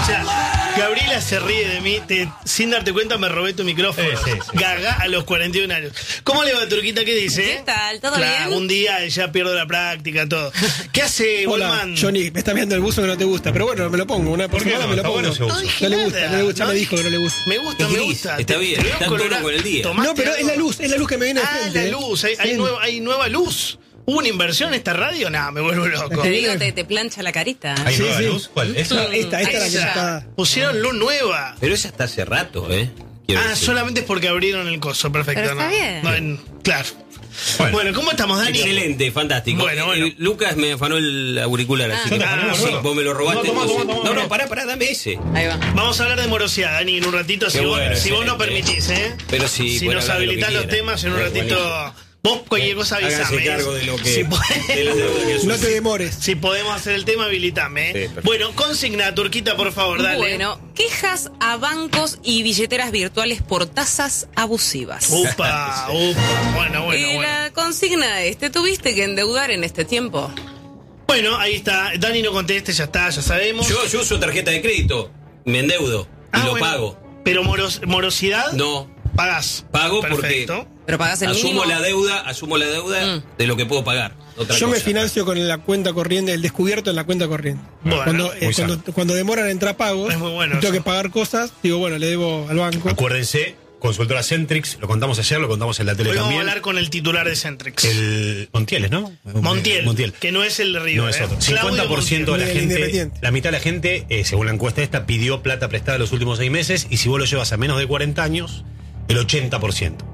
Escucha, Gabriela se ríe de mí. Sin darte cuenta me robé tu micrófono. Sí. Gaga a los 41 años. ¿Cómo le va, Turquita? ¿Qué dice? ¿Qué tal? ¿Todo bien? Un día ya pierdo la práctica, todo. ¿Qué hace, Hola, Goldman? Johnny, me está mirando el buzo que no te gusta, pero bueno, me lo pongo. Una ¿Por qué semana no? me lo Está pongo. bueno ese buzo. No dije No le nada. gusta, ya me dijo que no le gusta. Me gusta, Es me gris, gusta. está bien, Te veo está en tono colorado. con el día. ¿Tomaste No, pero es la algo? luz que me viene de frente. La luz, hay Sí. nueva luz. ¿Hubo una inversión en esta radio? Nada, me vuelvo loco. Te digo, te plancha la carita. ¿Hay Sí, nueva sí. luz? ¿Cuál? ¿Esa? Esta es la que Esa. está. Pusieron luz nueva. Pero esa está hace rato, Quiero decir. Solamente es porque abrieron el coso, perfecto. Pero está bien. Claro. Bueno. Bueno, ¿cómo estamos, Dani? Excelente, fantástico. Bueno. Lucas me afanó el auricular, así que sí. vos me lo robaste. Toma, entonces- toma. No, pará, dame ese. Ahí va. Vamos a hablar de morosidad, Dani, en un ratito, si Qué vos, bueno, si vos no excelente. permitís, ¿eh? Pero sí, si pueden nos hablar de lo que habilitás los quieran. temas en un Es ratito. buenísimo. Vos cualquier cosa avisame. Háganse cargo de lo que. Si podés. de las deudas que No surgen. te demores. Si podemos hacer el tema, habilitame. Sí, perfecto. Bueno, consigna, Turquita, por favor, dale. Bueno, quejas a bancos y billeteras virtuales por tasas abusivas. Upa. Bueno. La consigna es, ¿te tuviste que endeudar en este tiempo? Bueno, ahí está. Dani no conteste, ya está, ya sabemos. Yo uso tarjeta de crédito, me endeudo y lo bueno. pago. Pero morosidad, No, pagás. pago Perfecto. porque Pero pagás el asumo mínimo. la deuda de lo que puedo pagar. Otra Yo me cosa. financio con la cuenta corriente, el descubierto en la cuenta corriente. Bueno, Cuando demoran en entrar pagos, Es muy bueno tengo eso. que pagar cosas, digo, bueno, le debo al banco. Acuérdense, consultora Centrix, lo contamos ayer, lo contamos en la tele Hoy vamos a también. hablar con el titular de Centrix. El Montieles, ¿no? Montiel, que no es el de Río. No es otro. Claudio 50% de la Montiel. gente, Independiente. la mitad de la gente, según la encuesta esta, pidió plata prestada los últimos 6 meses, y si vos lo llevas a menos de 40 años, el 80%.